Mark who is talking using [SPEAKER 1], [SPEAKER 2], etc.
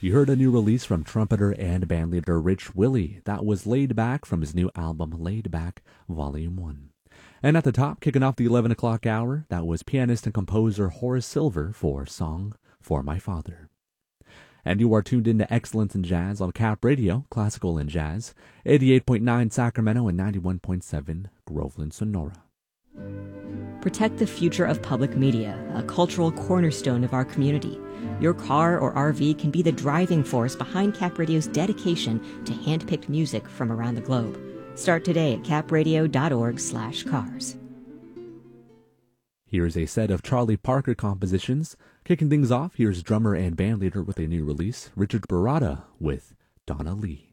[SPEAKER 1] You heard a new release from trumpeter and bandleader Rich Willie. That was Laid Back from his new album Laid Back Volume 1. And at the top, kicking off the 11 o'clock hour, that was pianist and composer Horace Silver for Song for My Father. And you are tuned into Excellence in Jazz on Cap Radio, Classical and Jazz, 88.9 Sacramento and 91.7 Groveland, Sonora.
[SPEAKER 2] Protect the future of public media, a cultural cornerstone of our community. Your car or RV can be the driving force behind Cap Radio's dedication to hand-picked music from around the globe. Start today at capradio.org/cars.
[SPEAKER 1] Here's a set of Charlie Parker compositions. Kicking things off, here's drummer and bandleader with a new release, Richard Baratta with Donna Lee.